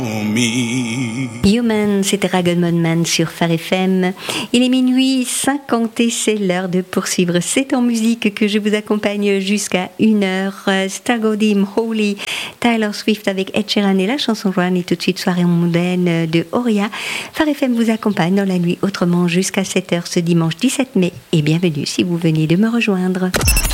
Human, c'était Rag'n'Bone Man sur Phare FM. Il est minuit 50 et c'est l'heure de poursuivre. C'est en musique que je vous accompagne jusqu'à 1h. Stagodim, Holy, Taylor Swift avec Ed Sheeran et la chanson Run et tout de suite Soirée mondaine de Auria. Phare FM vous accompagne dans la nuit autrement jusqu'à 7h ce dimanche 17 mai et bienvenue si vous venez de me rejoindre.